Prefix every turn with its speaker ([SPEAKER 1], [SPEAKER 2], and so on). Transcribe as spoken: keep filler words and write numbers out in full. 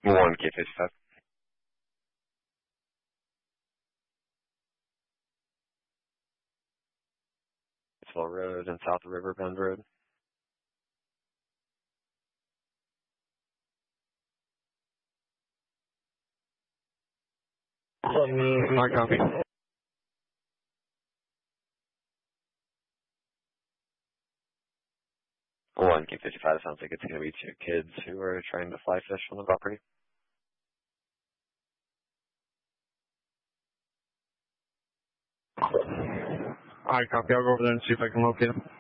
[SPEAKER 1] one K fifty-five. Pittsville Road and South of Riverbend Road.
[SPEAKER 2] Hard copy.
[SPEAKER 1] one K fifty-five, sounds like it's going to be two kids who are trying to fly fish on the property.
[SPEAKER 2] Alright, copy. I'll go over there and see if I can locate them.